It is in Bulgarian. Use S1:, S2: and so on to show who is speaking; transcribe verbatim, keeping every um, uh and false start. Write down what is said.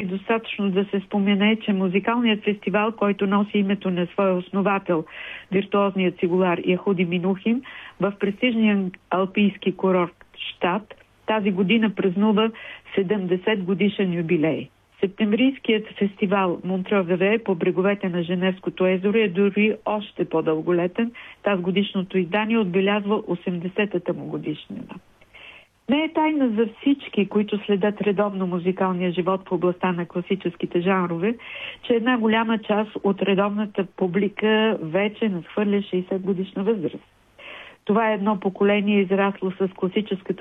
S1: достатъчно да се спомене, че музикалният фестивал, който носи името на своя основател, виртуозният цигулар Яхуди Минухин, в престижния алпийски курорт Щат, тази година празнува седемдесет годишен юбилей. Септемврийският фестивал Монтрео Веве по бреговете на Женевското езеро е дори още по-дълголетен. Тази годишното издание отбелязва осемдесетата му годишнина. Не е тайна за всички, които следят редовно музикалния живот в областта на класическите жанрове, че една голяма част от редовната публика вече надхвърля шейсет годишна възраст. Това е едно поколение, израсло с класическата